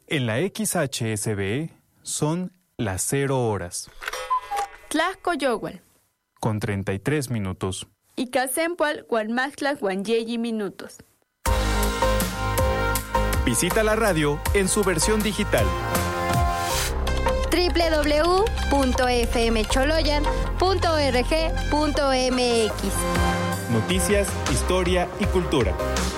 En la XHSBE son las 0 horas. Tlajcoyohual. Con 33 minutos. Y Casempual, Guanmaxtla, Guanyeyi minutos. Visita la radio en su versión digital. www.fmcholoyan.org.mx. Noticias, historia y cultura.